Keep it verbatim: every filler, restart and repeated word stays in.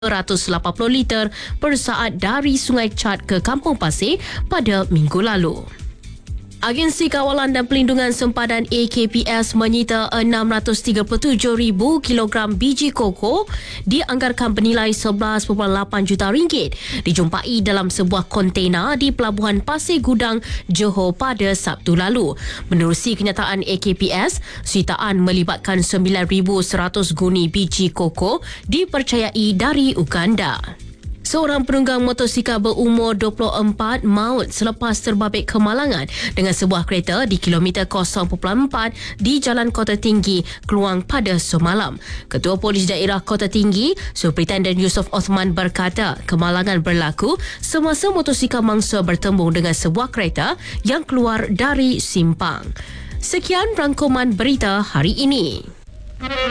seratus lapan puluh liter per saat dari Sungai Chad ke Kampung Pasir pada minggu lalu. Agensi Kawalan dan Pelindungan Sempadan A K P S menyita enam ratus tiga puluh tujuh ribu kilogram biji koko dianggarkan bernilai sebelas perpuluhan lapan juta ringgit dijumpai dalam sebuah kontena di Pelabuhan Pasir Gudang, Johor pada Sabtu lalu. Menerusi kenyataan A K P S, sitaan melibatkan sembilan ribu seratus guni biji koko dipercayai dari Uganda. Seorang penunggang motosikal berumur dua puluh empat maut selepas terbabit kemalangan dengan sebuah kereta di kilometer kosong perpuluhan empat di Jalan Kota Tinggi, Kluang pada semalam. Ketua Polis Daerah Kota Tinggi, Superintendent Yusof Osman berkata kemalangan berlaku semasa motosikal mangsa bertembung dengan sebuah kereta yang keluar dari simpang. Sekian rangkuman berita hari ini.